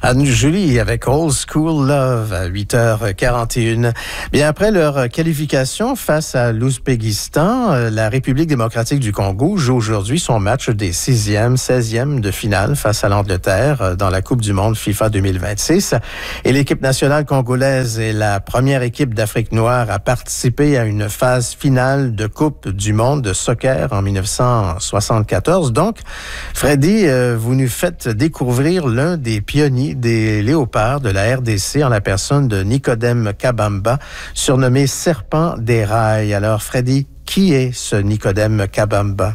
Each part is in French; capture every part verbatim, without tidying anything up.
Anne-Julie avec Old School Love à huit heures quarante et une. Bien après leur qualification face à l'Ouzbékistan, la République démocratique du Congo joue aujourd'hui son match des sixième, seizième de finale face à l'Angleterre dans la Coupe du monde FIFA deux mille vingt-six. Et l'équipe nationale congolaise est la première équipe d'Afrique noire à participer à une phase finale de Coupe du monde de soccer en dix-neuf cent soixante-quatorze. Donc, Freddy, vous nous faites découvrir l'un des pionniers des léopards de la R D C en la personne de Nicodème Kabamba, surnommé Serpent des rails. Alors, Freddy, qui est ce Nicodème Kabamba?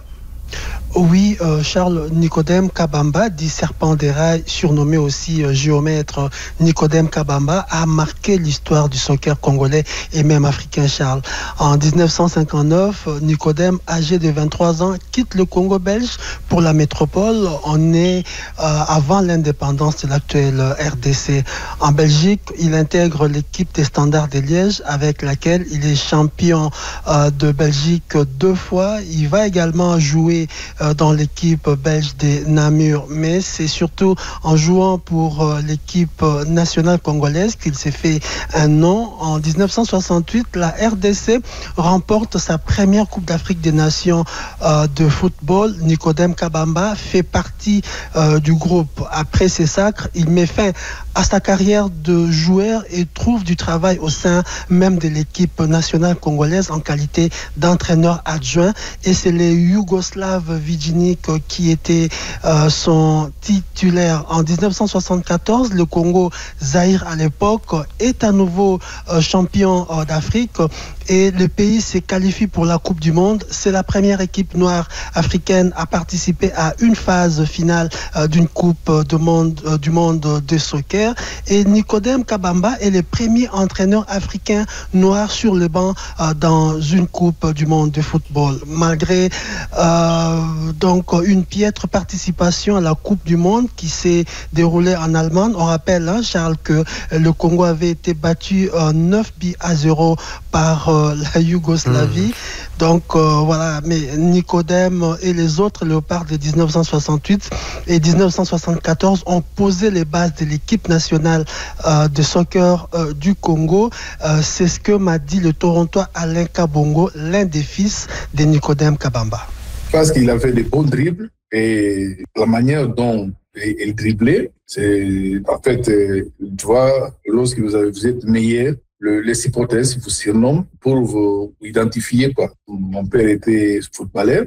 Oui, euh, Charles, Nicodème Kabamba, dit Serpent des rails, surnommé aussi euh, géomètre Nicodème Kabamba, a marqué l'histoire du soccer congolais et même africain, Charles. En dix-neuf cent cinquante-neuf, Nicodème, âgé de vingt-trois ans, quitte le Congo belge pour la métropole. On est euh, avant l'indépendance de l'actuelle R D C. En Belgique, il intègre l'équipe des Standards de Liège avec laquelle il est champion euh, de Belgique deux fois. Il va également jouer euh, dans l'équipe belge des Namur, mais c'est surtout en jouant pour l'équipe nationale congolaise qu'il s'est fait un nom. En dix-neuf cent soixante-huit, la R D C remporte sa première Coupe d'Afrique des Nations euh, de football. Nicodème Kabamba fait partie euh, du groupe. Après ces sacres, il met fin à sa carrière de joueur et trouve du travail au sein même de l'équipe nationale congolaise en qualité d'entraîneur adjoint. Et c'est les Yougoslaves Vidjinic qui était euh, son titulaire. En dix-neuf cent soixante-quatorze, le Congo Zaïre à l'époque est à nouveau euh, champion euh, d'Afrique et le pays se qualifie pour la Coupe du monde. C'est la première équipe noire africaine à participer à une phase finale euh, d'une Coupe de monde, euh, du monde de soccer. Et Nicodème Kabamba est le premier entraîneur africain noir sur le banc euh, dans une Coupe du monde de football. Malgré euh, donc une piètre participation à la Coupe du monde qui s'est déroulée en Allemagne. On rappelle, hein, Charles, que le Congo avait été battu euh, neuf buts à zéro par euh, la Yougoslavie. Mmh. Donc euh, voilà, mais Nicodème et les autres léopards de dix-neuf cent soixante-huit et dix-neuf cent soixante-quatorze ont posé les bases de l'équipe nationale euh, de soccer euh, du Congo. Euh, c'est ce que m'a dit le Torontois Alain Kabongo, l'un des fils de Nicodème Kabamba. Parce qu'il avait des bons dribbles et la manière dont il driblait, c'est en fait, tu vois, lorsque vous, avez, vous êtes meilleur, le, les supporters vous surnomment pour vous identifier, quoi. Mon père était footballeur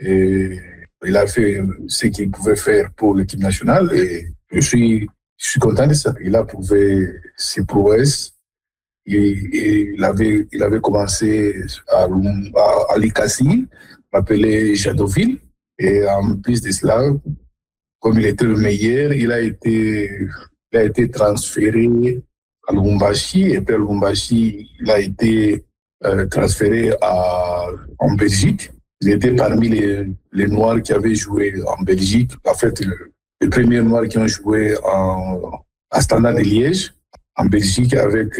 et il a fait ce qu'il pouvait faire pour l'équipe nationale et je suis, je suis content de ça. Il a prouvé ses prouesses. Il, il, avait, il avait commencé à, à, à l'Ikasi, appelé Jadoville. Et en plus de cela, comme il était le meilleur, il a été, il a été transféré à Lubumbashi. Et puis à Lubumbashi, il a été euh, transféré à, en Belgique. Il était parmi les, les Noirs qui avaient joué en Belgique. En fait, le, les premiers Noirs qui ont joué en, à Standard de Liège, en Belgique, avec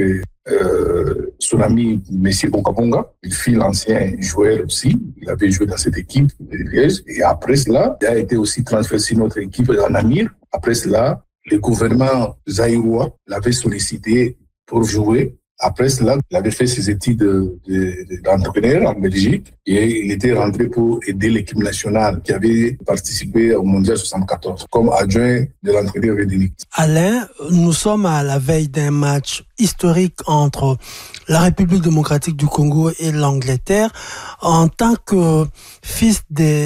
euh, son ami M. Bongabonga. Il fut l'ancien joueur aussi. Il avait joué dans cette équipe de Liège. Et après cela, il a été aussi transféré sur notre équipe en Namur. Après cela, le gouvernement zaïrois l'avait sollicité pour jouer. Après cela, il avait fait ses études de, de, d'entraîneur en Belgique et il était rentré pour aider l'équipe nationale qui avait participé au Mondial soixante-quatorze comme adjoint de l'entraîneur Védénic. Alain, nous sommes à la veille d'un match historique entre la République démocratique du Congo et l'Angleterre. En tant que fils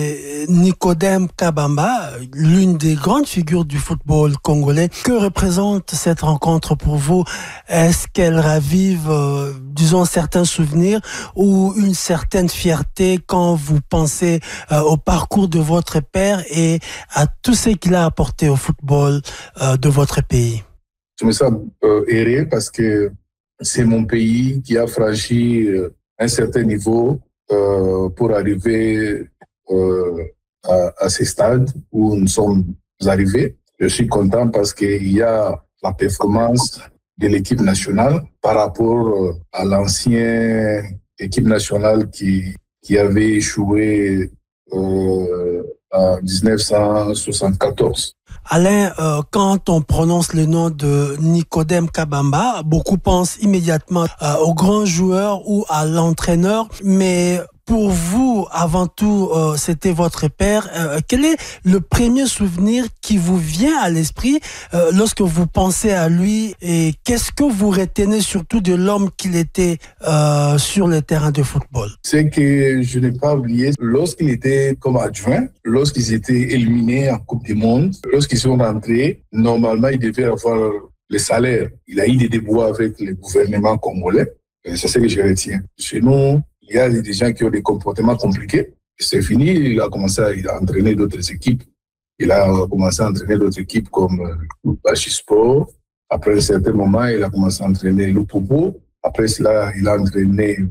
de Nicodème Kabamba, l'une des grandes figures du football congolais, que représente cette rencontre pour vous? Est-ce qu'elle ravive, euh, disons, certains souvenirs ou une certaine fierté quand vous pensez euh, au parcours de votre père et à tout ce qu'il a apporté au football euh, de votre pays? Je me sens euh, heureux parce que c'est mon pays qui a franchi euh, un certain niveau euh, pour arriver euh, à, à ce stade où nous sommes arrivés. Je suis content parce qu'il y a la performance de l'équipe nationale par rapport à l'ancienne équipe nationale qui, qui avait échoué euh, en dix-neuf cent soixante-quatorze. Alain, euh, quand on prononce le nom de Nicodème Kabamba, beaucoup pensent immédiatement euh, au grand joueur ou à l'entraîneur, mais pour vous, avant tout, euh, c'était votre père. Euh, quel est le premier souvenir qui vous vient à l'esprit euh, lorsque vous pensez à lui, et qu'est-ce que vous retenez surtout de l'homme qu'il était euh, sur le terrain de football? C'est que je n'ai pas oublié, lorsqu'il était comme adjoint, lorsqu'ils étaient éliminés en Coupe du Monde, lorsqu'ils sont rentrés, normalement, il devait avoir le salaire. Il a eu des déboires avec le gouvernement congolais. C'est ce que je retiens. Chez nous, il y a des gens qui ont des comportements compliqués. C'est fini, il a commencé à entraîner d'autres équipes. Il a commencé à entraîner d'autres équipes comme Bachisport. Après un certain moment, il a commencé à entraîner Lupopo. Après cela, il a entraîné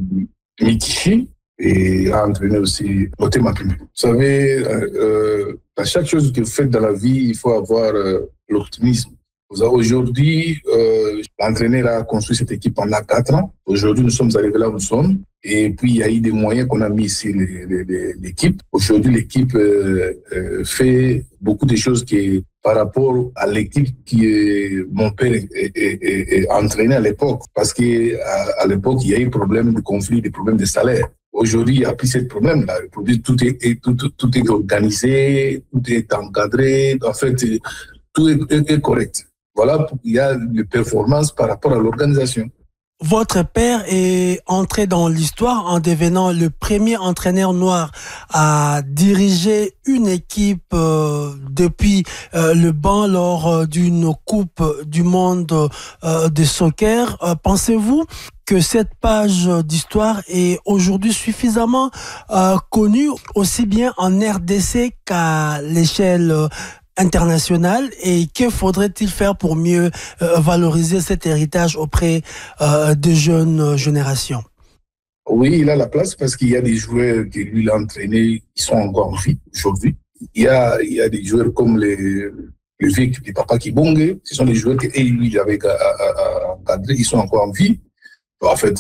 Mikishi et il a entraîné aussi Motema Pembe. Vous savez, euh, dans chaque chose que vous faites dans la vie, il faut avoir euh, l'optimisme. Aujourd'hui, euh, l'entraîneur a construit cette équipe pendant quatre ans. Aujourd'hui, nous sommes arrivés là où nous sommes. Et puis, il y a eu des moyens qu'on a mis ici, les, les, les, l'équipe. Aujourd'hui, l'équipe euh, euh, fait beaucoup de choses qui, par rapport à l'équipe que euh, mon père est, est, est, est entraîné à l'époque. Parce qu'à à, à l'époque, il y a eu des problèmes de conflit, des problèmes de salaire. Aujourd'hui, il n'y a plus ce problème-là. Tout est, tout, tout, tout est organisé, tout est encadré. En fait, tout est, est, est correct. Voilà, il y a des performances par rapport à l'organisation. Votre père est entré dans l'histoire en devenant le premier entraîneur noir à diriger une équipe euh, depuis euh, le banc lors euh, d'une Coupe du monde euh, de soccer. Euh, pensez-vous que cette page d'histoire est aujourd'hui suffisamment euh, connue aussi bien en R D C qu'à l'échelle euh, international, et que faudrait-il faire pour mieux euh, valoriser cet héritage auprès euh, des jeunes générations? Oui, il a la place parce qu'il y a des joueurs qui lui l'a entraîné qui sont encore en vie aujourd'hui. Il y a, il y a des joueurs comme les, les vieux du Papa Kibonge, ce sont des joueurs que lui il avait encadré, ils sont encore en vie. En fait,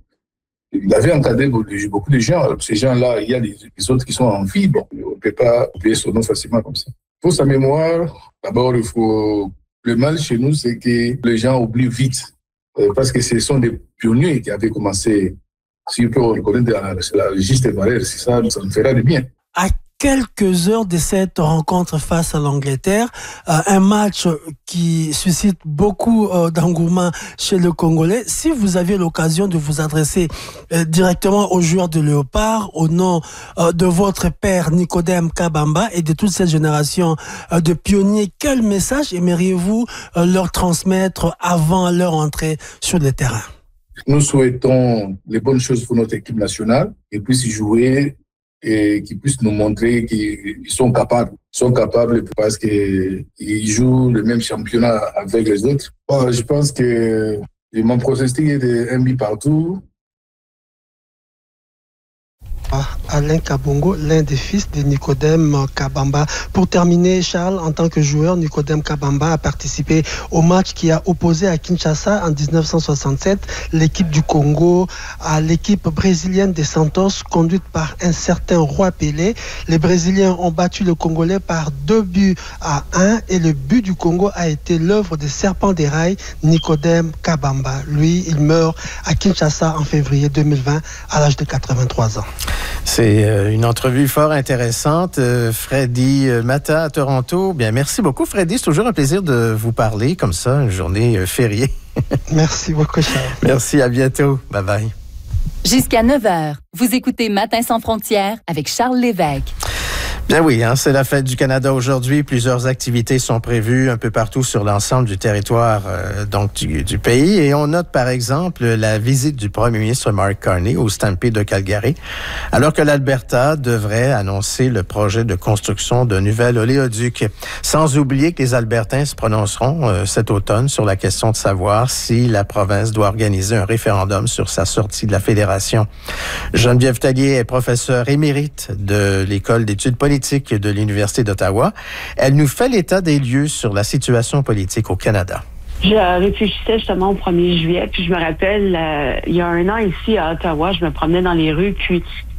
il avait encadré beaucoup de gens. Ces gens-là, il y a des, des autres qui sont en vie. Bon, on ne peut pas oublier son nom facilement comme ça. Pour sa mémoire, d'abord, il faut. Le mal chez nous, c'est que les gens oublient vite. Euh, parce que ce sont des pionniers qui avaient commencé. Si on peut reconnaître la, la juste valeur, c'est ça, ça nous fera du bien. À quelques heures de cette rencontre face à l'Angleterre, euh, un match qui suscite beaucoup euh, d'engouement chez le Congolais. Si vous aviez l'occasion de vous adresser euh, directement aux joueurs de Léopard, au nom euh, de votre père Nicodème Kabamba et de toute cette génération euh, de pionniers, quel message aimeriez-vous euh, leur transmettre avant leur entrée sur le terrain? Nous souhaitons les bonnes choses pour notre équipe nationale et puissent jouer et qu'ils puissent nous montrer qu'ils sont capables. Ils sont capables parce qu'ils jouent le même championnat avec les autres. Bon, je pense que mon pronostic est de un but partout. Alain Kabongo, l'un des fils de Nicodème Kabamba. Pour terminer, Charles, en tant que joueur, Nicodème Kabamba a participé au match qui a opposé à Kinshasa en dix-neuf cent soixante-sept l'équipe du Congo à l'équipe brésilienne des Santos, conduite par un certain Roi Pelé. Les Brésiliens ont battu le Congolais par deux buts à un et le but du Congo a été l'œuvre des serpents des rails, Nicodème Kabamba. Lui, il meurt à Kinshasa en février deux mille vingt à l'âge de quatre-vingt-trois ans. C'est une entrevue fort intéressante. Freddy Mata à Toronto. Bien, merci beaucoup, Freddy. C'est toujours un plaisir de vous parler comme ça, une journée fériée. Merci beaucoup, Charles. Merci, à bientôt. Bye-bye. Jusqu'à neuf heures, vous écoutez Matin sans frontières avec Charles Lévesque. Bien oui, hein, c'est la fête du Canada aujourd'hui. Plusieurs activités sont prévues un peu partout sur l'ensemble du territoire euh, donc du, du pays. Et on note par exemple la visite du premier ministre Mark Carney au Stampede de Calgary, alors que l'Alberta devrait annoncer le projet de construction d'un nouvel oléoduc. Sans oublier que les Albertains se prononceront euh, cet automne sur la question de savoir si la province doit organiser un référendum sur sa sortie de la Fédération. Geneviève Tallier est professeure émérite de l'École d'études politiques de l'Université d'Ottawa. Elle nous fait l'état des lieux sur la situation politique au Canada. Je réfléchissais justement au premier juillet, puis je me rappelle, euh, il y a un an ici à Ottawa, je me promenais dans les rues, puis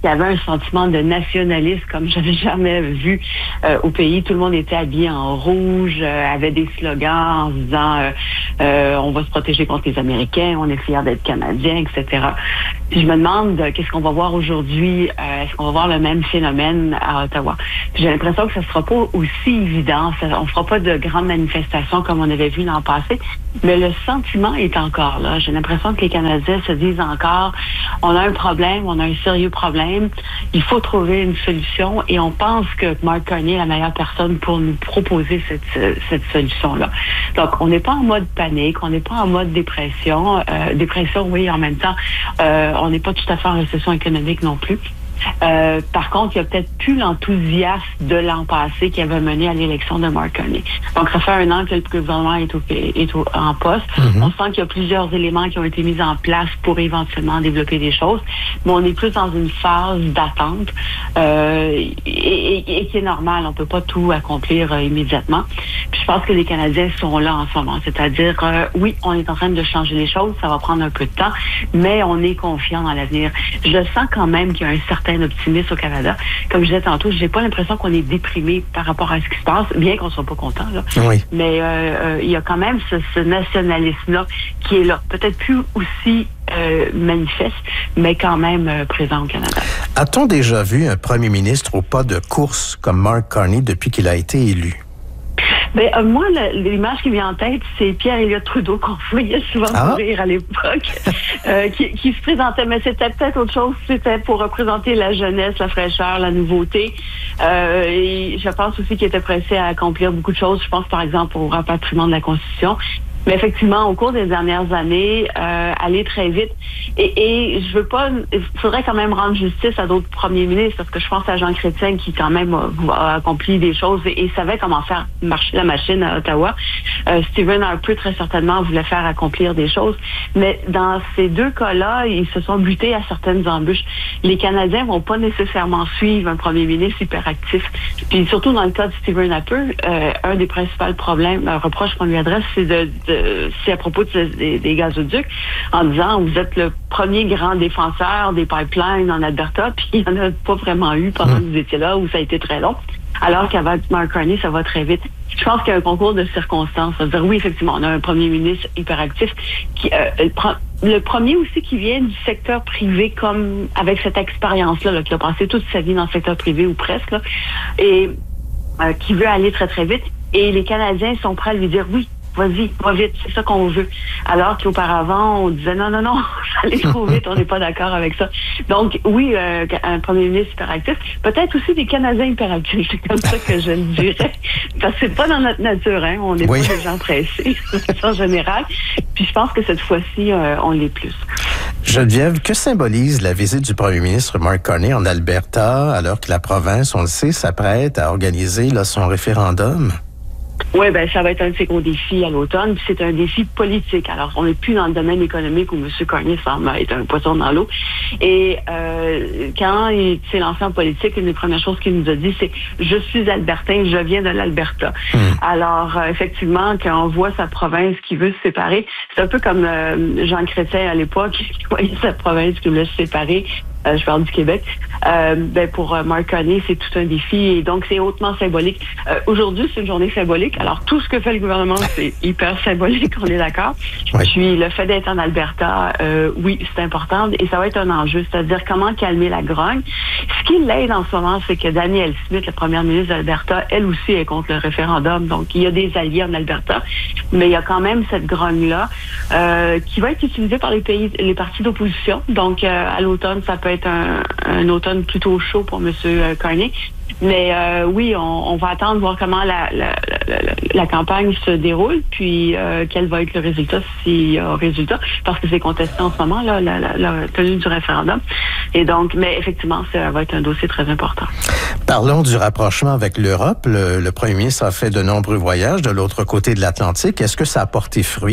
Il y avait un sentiment de nationalisme comme j'avais jamais vu euh, au pays. Tout le monde était habillé en rouge, euh, avait des slogans en disant euh, euh, on va se protéger contre les Américains, on est fiers d'être Canadiens, et cetera. Puis je me demande euh, qu'est-ce qu'on va voir aujourd'hui. Euh, est-ce qu'on va voir le même phénomène à Ottawa? Puis j'ai l'impression que ça sera pas aussi évident. Ça, on fera pas de grandes manifestations comme on avait vu l'an passé, mais le sentiment est encore là. J'ai l'impression que les Canadiens se disent encore on a un problème, on a un sérieux problème, il faut trouver une solution et on pense que Mark Carney est la meilleure personne pour nous proposer cette, cette solution-là. Donc, on n'est pas en mode panique, on n'est pas en mode dépression. Euh, dépression, oui, en même temps, euh, on n'est pas tout à fait en récession économique non plus. Euh, par contre, il n'y a peut-être plus l'enthousiasme de l'an passé qui avait mené à l'élection de Mark Carney. Donc, ça fait un an que le gouvernement est, au, est au, en poste. Mm-hmm. On sent qu'il y a plusieurs éléments qui ont été mis en place pour éventuellement développer des choses, mais on est plus dans une phase d'attente euh, et, et, et qui est normale. On ne peut pas tout accomplir euh, immédiatement. Puis je pense que les Canadiens sont là en ce moment. C'est-à-dire, euh, oui, on est en train de changer les choses, ça va prendre un peu de temps, mais on est confiant dans l'avenir. Je sens quand même qu'il y a un certain optimiste au Canada. Comme je disais tantôt, j'ai pas l'impression qu'on est déprimé par rapport à ce qui se passe, bien qu'on soit pas content, là. Oui. Mais euh, euh, il y a quand même ce, ce nationalisme-là qui est là. Peut-être plus aussi euh, manifeste, mais quand même euh, présent au Canada. A-t-on déjà vu un premier ministre au pas de course comme Mark Carney depuis qu'il a été élu? Ben, euh, moi, le, l'image qui vient en tête, c'est Pierre-Éliott Trudeau qu'on voyait souvent ah. courir à l'époque, euh, qui, qui se présentait, mais c'était peut-être autre chose, c'était pour représenter la jeunesse, la fraîcheur, la nouveauté. Euh, et je pense aussi qu'il était pressé à accomplir beaucoup de choses. Je pense par exemple au rapatriement de la Constitution. Mais effectivement, au cours des dernières années, euh, aller très vite. Et, et je veux pas... Il faudrait quand même rendre justice à d'autres premiers ministres, parce que je pense à Jean Chrétien qui, quand même, a, a accompli des choses et, et savait comment faire marcher la machine à Ottawa. Euh, Stephen Harper, très certainement, voulait faire accomplir des choses. Mais dans ces deux cas-là, ils se sont butés à certaines embûches. Les Canadiens vont pas nécessairement suivre un premier ministre hyperactif. Puis surtout dans le cas de Stephen Harper, euh, un des principaux problèmes, euh, reproches qu'on lui adresse, c'est de, de c'est à propos de, des, des gazoducs, en disant vous êtes le premier grand défenseur des pipelines en Alberta, puis il n'y en a pas vraiment eu pendant que vous étiez là, où ça a été très long. Alors qu'avec Mark Carney, ça va très vite. Je pense qu'il y a un concours de circonstances. C'est-à-dire, oui, effectivement, on a un premier ministre hyperactif qui euh, le premier aussi qui vient du secteur privé, comme avec cette expérience-là, là, qui a passé toute sa vie dans le secteur privé ou presque, là, et euh, qui veut aller très, très vite. Et les Canadiens sont prêts à lui dire oui. Vas-y, va vite, c'est ça qu'on veut. Alors qu'auparavant, on disait non, non, non, ça allait trop vite, on n'est pas d'accord avec ça. Donc, oui, euh, un premier ministre hyperactif, peut-être aussi des Canadiens hyperactifs, c'est comme ça que je le dirais. Parce que c'est pas dans notre nature, hein, on n'est oui. pas des gens pressés, en général. Puis je pense que cette fois-ci, euh, on l'est plus. Geneviève, que symbolise la visite du premier ministre Mark Carney en Alberta, alors que la province, on le sait, s'apprête à organiser là, son référendum? Oui, ben ça va être un de ses gros défis à l'automne, puis c'est un défi politique. Alors, on n'est plus dans le domaine économique où M. Carney semble être un poisson dans l'eau. Et euh, quand il s'est lancé en politique, une des premières choses qu'il nous a dit, c'est « Je suis albertain, je viens de l'Alberta mmh. ». Alors, euh, effectivement, quand on voit sa province qui veut se séparer, c'est un peu comme euh, Jean Chrétien à l'époque, qui voyait sa province qui voulait se séparer. Euh, je parle du Québec. Euh, ben pour euh, Mark Carney, c'est tout un défi et donc c'est hautement symbolique. Euh, aujourd'hui, c'est une journée symbolique. Alors, tout ce que fait le gouvernement, c'est hyper symbolique, on est d'accord. Oui. Puis, le fait d'être en Alberta, euh, oui, c'est important et ça va être un enjeu, c'est-à-dire comment calmer la grogne. Ce qui l'aide en ce moment, c'est que Danielle Smith, la première ministre d'Alberta, elle aussi est contre le référendum. Donc, il y a des alliés en Alberta, mais il y a quand même cette grogne-là euh, qui va être utilisée par les pays, les partis d'opposition. Donc, euh, à l'automne, ça peut être Un, un automne plutôt chaud pour M. Carney. Mais euh, oui, on, on va attendre voir comment la, la, la, la, la campagne se déroule, puis euh, quel va être le résultat, s'il y a un résultat, parce que c'est contesté en ce moment, là, la, la, la tenue du référendum. Et donc, mais effectivement, ça va être un dossier très important. Parlons du rapprochement avec l'Europe. Le, le premier ministre a fait de nombreux voyages de l'autre côté de l'Atlantique. Est-ce que ça a porté fruit?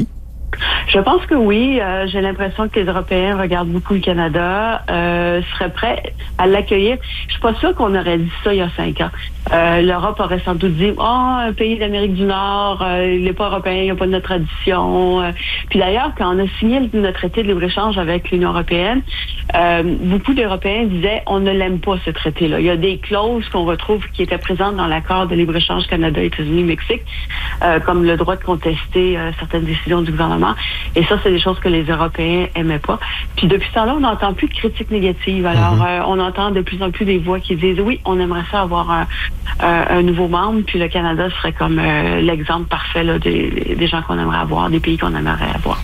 Je pense que oui. Euh, j'ai l'impression que les Européens regardent beaucoup le Canada, euh, seraient prêts à l'accueillir. Je suis pas sûre qu'on aurait dit ça il y a cinq ans. Euh, L'Europe aurait sans doute dit « Oh, un pays d'Amérique du Nord, euh, il n'est pas européen, il n'a pas de notre tradition. Euh, » Puis d'ailleurs, quand on a signé notre traité de libre-échange avec l'Union européenne, euh, beaucoup d'Européens disaient « On ne l'aime pas, ce traité-là. » Il y a des clauses qu'on retrouve qui étaient présentes dans l'accord de libre-échange Canada, États-Unis, Mexique, euh, comme le droit de contester euh, certaines décisions du gouvernement. Et ça, c'est des choses que les Européens aimaient pas. Puis depuis ce temps-là, on n'entend plus de critiques négatives. Alors, mm-hmm. euh, on entend de plus en plus des voix qui disent « Oui, on aimerait ça avoir un, un, un nouveau membre. » Puis le Canada serait comme euh, l'exemple parfait là, des, des gens qu'on aimerait avoir, des pays qu'on aimerait avoir.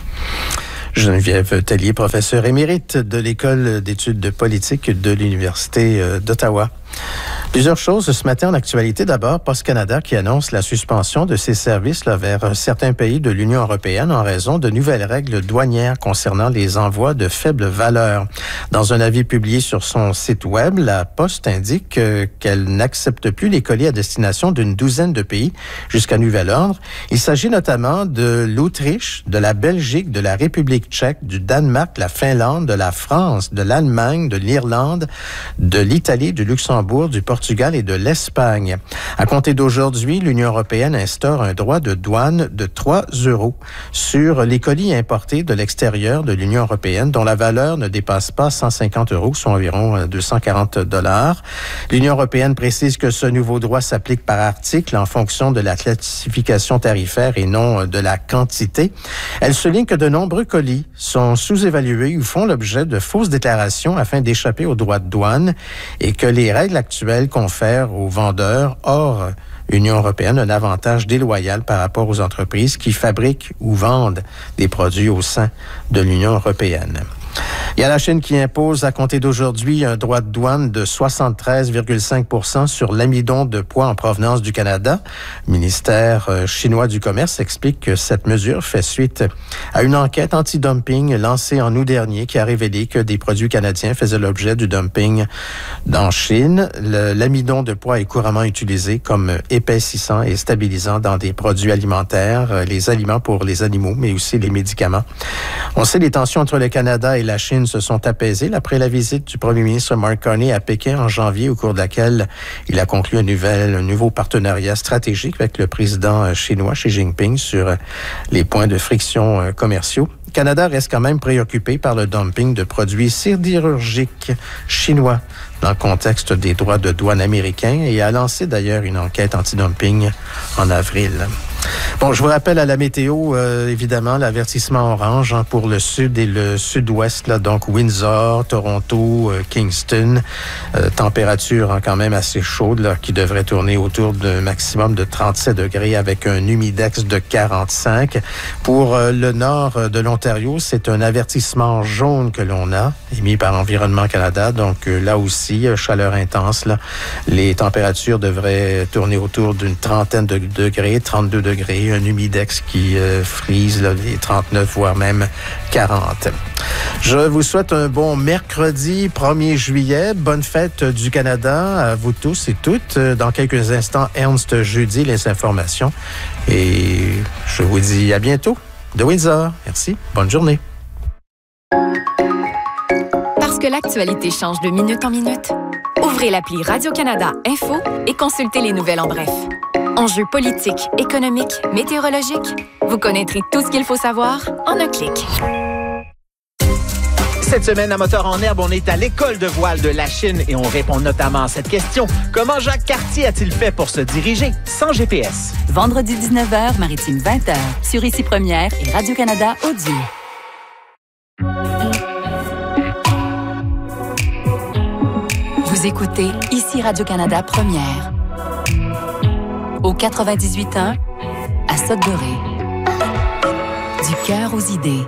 Geneviève Tellier, professeure émérite de l'École d'études de politique de l'Université d'Ottawa. Plusieurs choses ce matin en actualité. D'abord, Post Canada qui annonce la suspension de ses services là, vers certains pays de l'Union européenne en raison de nouvelles règles douanières concernant les envois de faible valeur. Dans un avis publié sur son site web, la Poste indique euh, qu'elle n'accepte plus les colis à destination d'une douzaine de pays jusqu'à nouvel ordre. Il s'agit notamment de l'Autriche, de la Belgique, de la République tchèque, du Danemark, la Finlande, de la France, de l'Allemagne, de l'Irlande, de l'Italie, du Luxembourg, du Portugal et de l'Espagne. À compter d'aujourd'hui, l'Union européenne instaure un droit de douane de trois euros sur les colis importés de l'extérieur de l'Union européenne dont la valeur ne dépasse pas cent cinquante euros, soit environ deux cent quarante dollars. L'Union européenne précise que ce nouveau droit s'applique par article en fonction de la classification tarifaire et non de la quantité. Elle souligne que de nombreux colis sont sous-évalués ou font l'objet de fausses déclarations afin d'échapper aux droits de douane et que les règles actuelles confèrent aux vendeurs hors Union européenne un avantage déloyal par rapport aux entreprises qui fabriquent ou vendent des produits au sein de l'Union européenne. Il y a la Chine qui impose à compter d'aujourd'hui un droit de douane de soixante-treize virgule cinq pour cent sur l'amidon de poids en provenance du Canada. Le ministère chinois du Commerce explique que cette mesure fait suite à une enquête anti-dumping lancée en août dernier qui a révélé que des produits canadiens faisaient l'objet du dumping en Chine. Le, l'amidon de poids est couramment utilisé comme épaississant et stabilisant dans des produits alimentaires, les aliments pour les animaux, mais aussi les médicaments. On sait les tensions entre le Canada et la Chine se sont apaisées après la visite du premier ministre Mark Carney à Pékin en janvier, au cours de laquelle il a conclu un, nouvel, un nouveau partenariat stratégique avec le président chinois Xi Jinping sur les points de friction commerciaux. Le Canada reste quand même préoccupé par le dumping de produits sidérurgiques chinois dans le contexte des droits de douane américains et a lancé d'ailleurs une enquête anti-dumping en avril. Bon, je vous rappelle à la météo, euh, évidemment, l'avertissement orange hein, pour le sud et le sud-ouest, là, donc Windsor, Toronto, euh, Kingston. Euh, température hein, quand même assez chaude, là, qui devrait tourner autour d'un maximum de trente-sept degrés avec un humidex de quarante-cinq. Pour euh, le nord de l'Ontario, c'est un avertissement jaune que l'on a, émis par Environnement Canada. Donc euh, là aussi, euh, chaleur intense. Là. Les températures devraient tourner autour d'une trentaine de degrés, trente-deux degrés, un humidex qui euh, frise là, les trente-neuf, voire même quarante. Je vous souhaite un bon mercredi premier juillet. Bonne fête du Canada à vous tous et toutes. Dans quelques instants, Ernst Jeudi, les informations. Et je vous dis à bientôt de Windsor. Merci. Bonne journée. Parce que l'actualité change de minute en minute, ouvrez l'appli Radio-Canada Info et consultez les nouvelles en bref. Enjeux politiques, économiques, météorologiques, vous connaîtrez tout ce qu'il faut savoir en un clic. Cette semaine, à Moteur en herbe, on est à l'école de voile de la Chine et on répond notamment à cette question. Comment Jacques Cartier a-t-il fait pour se diriger sans G P S? Vendredi dix-neuf heures, Maritime vingt heures, sur Ici Première et Radio-Canada Audio. Vous écoutez Ici Radio-Canada Première. Au quatre-vingt-dix-huit ans, à Sudbury. Du cœur aux idées.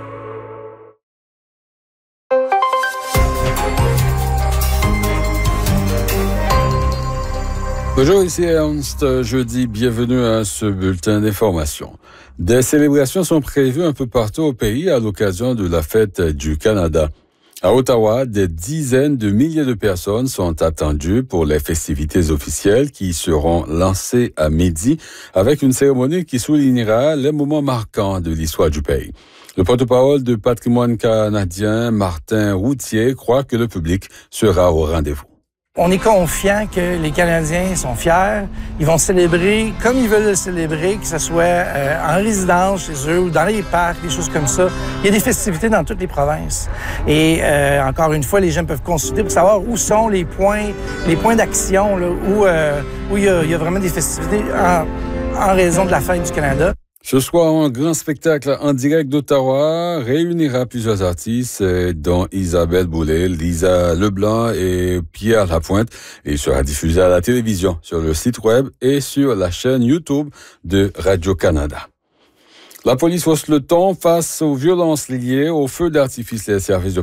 Bonjour, ici Ernst Jeudi. Bienvenue à ce bulletin d'information. Des célébrations sont prévues un peu partout au pays à l'occasion de la fête du Canada. À Ottawa, des dizaines de milliers de personnes sont attendues pour les festivités officielles qui seront lancées à midi avec une cérémonie qui soulignera les moments marquants de l'histoire du pays. Le porte-parole du patrimoine canadien, Martin Routier, croit que le public sera au rendez-vous. On est confiant que les Canadiens sont fiers. Ils vont célébrer comme ils veulent le célébrer, que ce soit euh, en résidence chez eux ou dans les parcs, des choses comme ça. Il y a des festivités dans toutes les provinces. Et euh, encore une fois, les gens peuvent consulter pour savoir où sont les points, les points d'action, là, où, euh, où il y a, il y a vraiment des festivités en, en raison de la fête du Canada. Ce soir, un grand spectacle en direct d'Ottawa réunira plusieurs artistes, dont Isabelle Boulay, Lisa Leblanc et Pierre Lapointe. Et il sera diffusé à la télévision, sur le site web et sur la chaîne YouTube de Radio-Canada. La police hausse le ton face aux violences liées aux feux d'artifice et services de